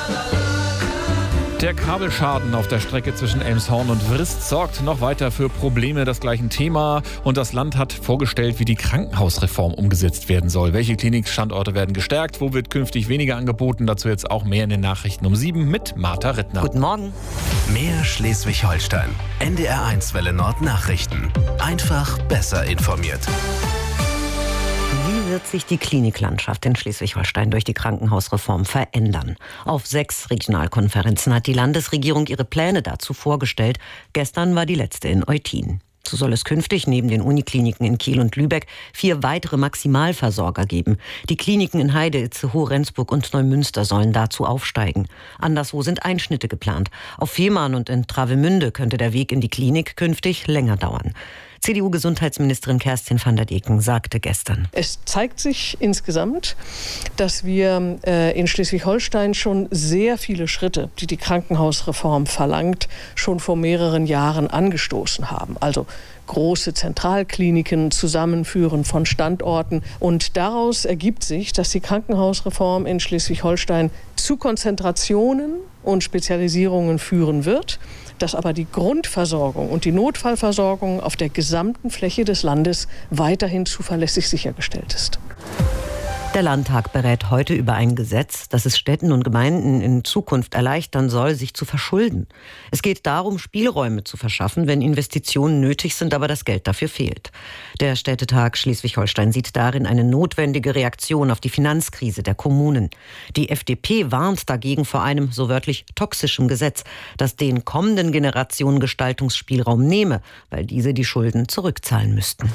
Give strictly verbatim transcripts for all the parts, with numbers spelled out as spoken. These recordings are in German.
Der Kabelschaden auf der Strecke zwischen Elmshorn und Vrist sorgt noch weiter für Probleme. Das gleiche Thema. Und das Land hat vorgestellt, wie die Krankenhausreform umgesetzt werden soll. Welche Klinikstandorte werden gestärkt? Wo wird künftig weniger angeboten? Dazu jetzt auch mehr in den Nachrichten um sieben mit Martha Rittner. Guten Morgen. Mehr Schleswig-Holstein. N D R eins Welle Nord Nachrichten. Einfach besser informiert. Wie wird sich die Kliniklandschaft in Schleswig-Holstein durch die Krankenhausreform verändern? Auf sechs Regionalkonferenzen hat die Landesregierung ihre Pläne dazu vorgestellt. Gestern war die letzte in Eutin. So soll es künftig neben den Unikliniken in Kiel und Lübeck vier weitere Maximalversorger geben. Die Kliniken in Heide, Itzehoe, Rendsburg und Neumünster sollen dazu aufsteigen. Anderswo sind Einschnitte geplant. Auf Fehmarn und in Travemünde könnte der Weg in die Klinik künftig länger dauern. C D U-Gesundheitsministerin Kerstin van der Decken sagte gestern: Es zeigt sich insgesamt, dass wir äh, in Schleswig-Holstein schon sehr viele Schritte, die die Krankenhausreform verlangt, schon vor mehreren Jahren angestoßen haben. Also große Zentralkliniken, Zusammenführen von Standorten. Und daraus ergibt sich, dass die Krankenhausreform in Schleswig-Holstein zu Konzentrationen und Spezialisierungen führen wird, dass aber die Grundversorgung und die Notfallversorgung auf der gesamten Fläche des Landes weiterhin zuverlässig sichergestellt ist. Der Landtag berät heute über ein Gesetz, das es Städten und Gemeinden in Zukunft erleichtern soll, sich zu verschulden. Es geht darum, Spielräume zu verschaffen, wenn Investitionen nötig sind, aber das Geld dafür fehlt. Der Städtetag Schleswig-Holstein sieht darin eine notwendige Reaktion auf die Finanzkrise der Kommunen. Die F D P warnt dagegen vor einem, so wörtlich, toxischen Gesetz, das den kommenden Generationen Gestaltungsspielraum nehme, weil diese die Schulden zurückzahlen müssten.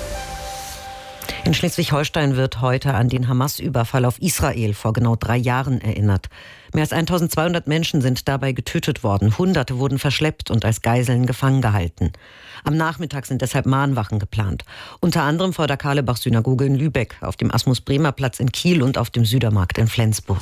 In Schleswig-Holstein wird heute an den Hamas-Überfall auf Israel vor genau drei Jahren erinnert. Mehr als eintausendzweihundert Menschen sind dabei getötet worden. Hunderte wurden verschleppt und als Geiseln gefangen gehalten. Am Nachmittag sind deshalb Mahnwachen geplant. Unter anderem vor der Karlebach-Synagoge in Lübeck, auf dem Asmus-Bremer-Platz in Kiel und auf dem Südermarkt in Flensburg.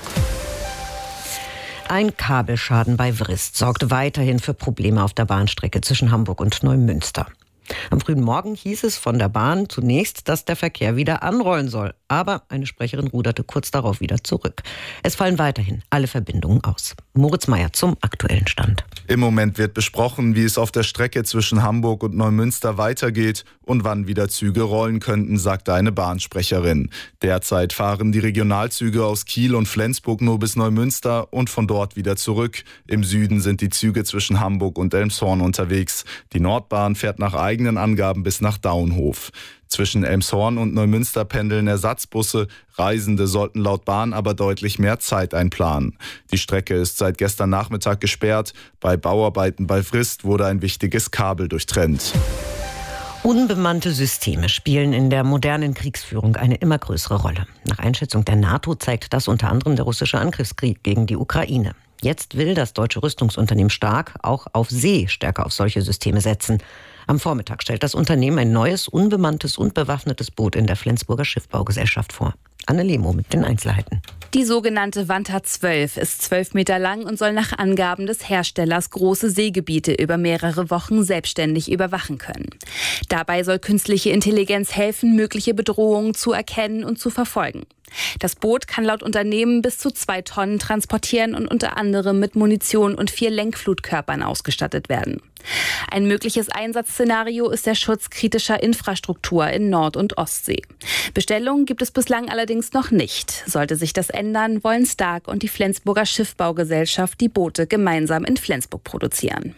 Ein Kabelschaden bei Vrist sorgt weiterhin für Probleme auf der Bahnstrecke zwischen Hamburg und Neumünster. Am frühen Morgen hieß es von der Bahn zunächst, dass der Verkehr wieder anrollen soll. Aber eine Sprecherin ruderte kurz darauf wieder zurück. Es fallen weiterhin alle Verbindungen aus. Moritz Meyer zum aktuellen Stand. Im Moment wird besprochen, wie es auf der Strecke zwischen Hamburg und Neumünster weitergeht und wann wieder Züge rollen könnten, sagte eine Bahnsprecherin. Derzeit fahren die Regionalzüge aus Kiel und Flensburg nur bis Neumünster und von dort wieder zurück. Im Süden sind die Züge zwischen Hamburg und Elmshorn unterwegs. Die Nordbahn fährt nach eigenen Angaben bis nach Daunhof. Zwischen Elmshorn und Neumünster pendeln Ersatzbusse. Reisende sollten laut Bahn aber deutlich mehr Zeit einplanen. Die Strecke ist seit gestern Nachmittag gesperrt. Bei Bauarbeiten bei Vrist wurde ein wichtiges Kabel durchtrennt. Unbemannte Systeme spielen in der modernen Kriegsführung eine immer größere Rolle. Nach Einschätzung der NATO zeigt das unter anderem der russische Angriffskrieg gegen die Ukraine. Jetzt will das deutsche Rüstungsunternehmen Stark auch auf See stärker auf solche Systeme setzen. Am Vormittag stellt das Unternehmen ein neues, unbemanntes und bewaffnetes Boot in der Flensburger Schiffbaugesellschaft vor. Anne Lemo mit den Einzelheiten. Die sogenannte Wanta zwölf ist zwölf Meter lang und soll nach Angaben des Herstellers große Seegebiete über mehrere Wochen selbstständig überwachen können. Dabei soll künstliche Intelligenz helfen, mögliche Bedrohungen zu erkennen und zu verfolgen. Das Boot kann laut Unternehmen bis zu zwei Tonnen transportieren und unter anderem mit Munition und vier Lenkflutkörpern ausgestattet werden. Ein mögliches Einsatzszenario ist der Schutz kritischer Infrastruktur in Nord- und Ostsee. Bestellungen gibt es bislang allerdings noch nicht. Sollte sich das ändern, wollen Stark und die Flensburger Schiffbaugesellschaft die Boote gemeinsam in Flensburg produzieren.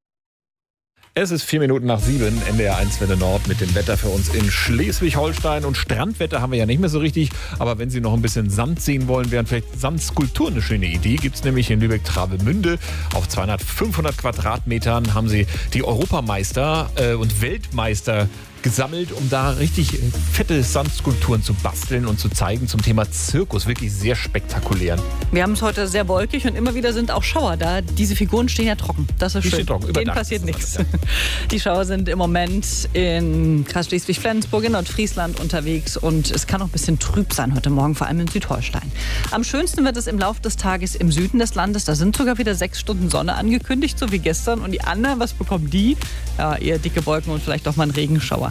Es ist vier Minuten nach sieben, N D R eins Welle Nord mit dem Wetter für uns in Schleswig-Holstein. Und Strandwetter haben wir ja nicht mehr so richtig. Aber wenn Sie noch ein bisschen Sand sehen wollen, wären vielleicht Sandskulpturen eine schöne Idee. Gibt es nämlich in Lübeck-Travemünde. Auf zweihundert, fünfhundert Quadratmetern haben Sie die Europameister äh, und Weltmeister gesammelt, um da richtig fette Sandskulpturen zu basteln und zu zeigen zum Thema Zirkus. Wirklich sehr spektakulär. Wir haben es heute sehr wolkig und immer wieder sind auch Schauer da. Diese Figuren stehen ja trocken. Das ist Die schön. stehen trocken, über Denen Nacht passiert ist das nichts. alles, ja. Die Schauer sind im Moment in Kreis Schleswig-Flensburg, in Nordfriesland unterwegs und es kann auch ein bisschen trüb sein heute Morgen, vor allem in Südholstein. Am schönsten wird es im Laufe des Tages im Süden des Landes. Da sind sogar wieder sechs Stunden Sonne angekündigt, so wie gestern. Und die anderen, was bekommen die? Ja, eher dicke Wolken und vielleicht auch mal ein Regenschauer.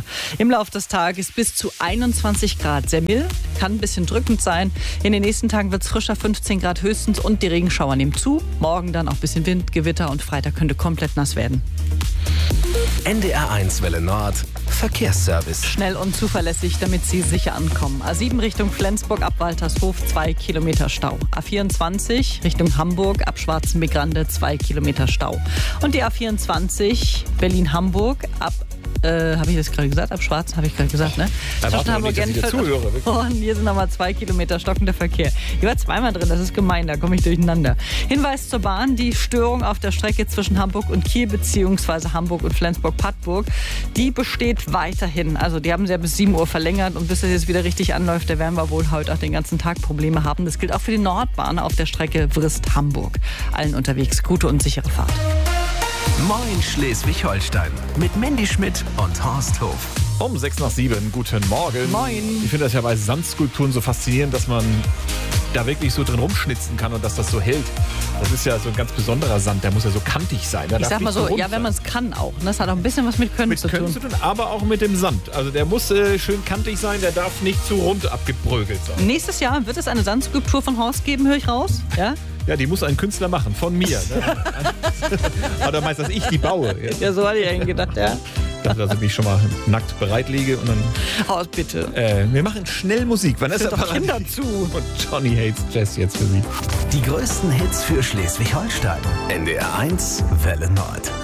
wärmer. Im Laufe des Tages bis zu einundzwanzig Grad. Sehr mild, kann ein bisschen drückend sein. In den nächsten Tagen wird es frischer, fünfzehn Grad höchstens und die Regenschauer nehmen zu. Morgen dann auch ein bisschen Wind, Gewitter und Freitag könnte komplett nass werden. N D R eins Welle Nord Verkehrsservice. Schnell und zuverlässig, damit Sie sicher ankommen. A sieben Richtung Flensburg ab Waltershof, zwei Kilometer Stau. A vierundzwanzig Richtung Hamburg ab Schwarzenbeck-Grande, zwei Kilometer Stau. Und die A vierundzwanzig Berlin-Hamburg ab Äh, habe ich das gerade gesagt? Ab Schwarz habe ich gerade gesagt, ne? Zwischen Hamburg, Genfeld und, und hier sind nochmal zwei Kilometer stockender Verkehr. Ich war zweimal drin, das ist gemein, da komme ich durcheinander. Hinweis zur Bahn, die Störung auf der Strecke zwischen Hamburg und Kiel beziehungsweise Hamburg und Flensburg-Pattburg, die besteht weiterhin. Also die haben sie ja bis sieben Uhr verlängert und bis es jetzt wieder richtig anläuft, da werden wir wohl heute auch den ganzen Tag Probleme haben. Das gilt auch für die Nordbahn auf der Strecke Vrist-Hamburg. Allen unterwegs gute und sichere Fahrt. Moin Schleswig-Holstein mit Mandy Schmidt und Horst Hof. Um sechs nach sieben, guten Morgen. Moin. Ich finde das ja bei Sandskulpturen so faszinierend, dass man da wirklich so drin rumschnitzen kann und dass das so hält. Das ist ja so ein ganz besonderer Sand, der muss ja so kantig sein. Der ich sag mal so, ja, wenn man es kann auch. Das hat auch ein bisschen was mit Können mit zu Können tun. zu tun, aber auch mit dem Sand. Also der muss äh, schön kantig sein, der darf nicht zu rund abgebrögelt sein. Nächstes Jahr wird es eine Sandskulptur von Horst geben, höre ich raus. Ja? Ja, die muss ein Künstler machen, von mir. Ne? Oder meinst du, dass ich die baue? Ja, ja so hatte ich eigentlich gedacht, ja. Ich dachte, dass ich mich schon mal nackt bereitlege und dann... Horst, bitte. Äh, wir machen schnell Musik. Vanessa doch Paradis Kinder zu. und Johnny Hates Jazz jetzt für Sie. Die größten Hits für Schleswig-Holstein. N D R eins Welle Nord.